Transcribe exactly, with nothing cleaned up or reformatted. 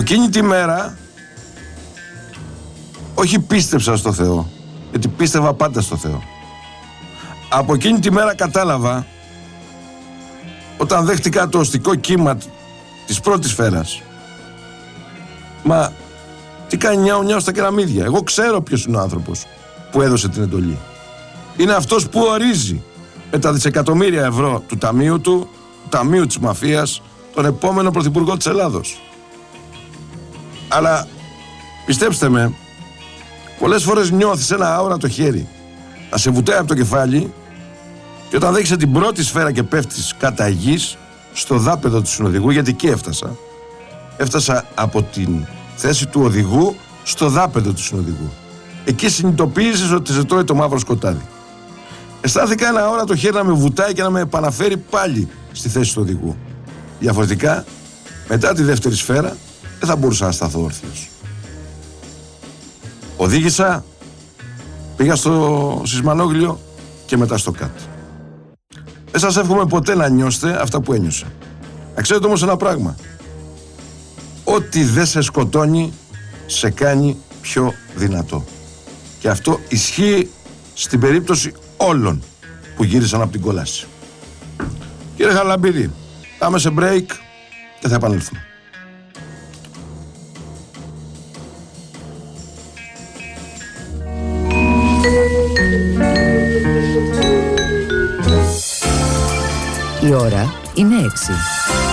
Εκείνη τη μέρα όχι πίστεψα στο Θεό, γιατί πίστευα πάντα στο Θεό. Από εκείνη τη μέρα κατάλαβα, όταν δέχτηκα το οστικό κύμα της πρώτης σφαίρας, μα τι κάνει νιάου νιάου στα κεραμίδια. Εγώ ξέρω ποιος είναι ο άνθρωπος που έδωσε την εντολή. Είναι αυτός που ορίζει με τα δισεκατομμύρια ευρώ του ταμείου του, του ταμείου της μαφίας, τον επόμενο πρωθυπουργό της Ελλάδος. Αλλά πιστέψτε με, πολλές φορές νιώθεις ένα αόρατο χέρι να σε βουτάει από το κεφάλι, και όταν δέχεσαι την πρώτη σφαίρα και πέφτεις κατά γης στο δάπεδο του συνοδηγού, γιατί εκεί έφτασα, έφτασα από την θέση του οδηγού στο δάπεδο του συνοδηγού. Εκεί συνειδητοποίησες ότι σε τρώει το μαύρο σκοτάδι. Αισθάνθηκα ένα αόρατο χέρι να με βουτάει και να με επαναφέρει πάλι στη θέση του οδηγού. Διαφορετικά, μετά τη δεύτερη σφαίρα, δεν θα μπορούσα να σταθώ όρθιος. Οδήγησα, πήγα στο Σισμανόγλιο και μετά στο ΚΑΤ. Δεν σας εύχομαι ποτέ να νιώσετε αυτά που ένιωσα. Να ξέρετε όμως ένα πράγμα. Ό,τι δεν σε σκοτώνει, σε κάνει πιο δυνατό. Και αυτό ισχύει στην περίπτωση όλων που γύρισαν από την κόλαση. Κύριε Χαραλαμπίδη, πάμε σε break και θα επανέλθουμε. Η ώρα είναι έξι.